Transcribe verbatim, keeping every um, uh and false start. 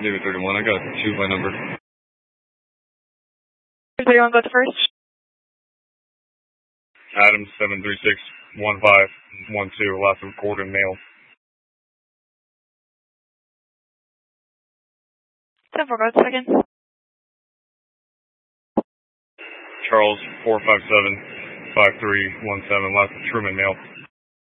David thirty-one, I got two by number. Are you on go to first? Adam seven three six one five one two, last recorded male. ten four, go to second. Charles four five seven five three one seven, last Truman male.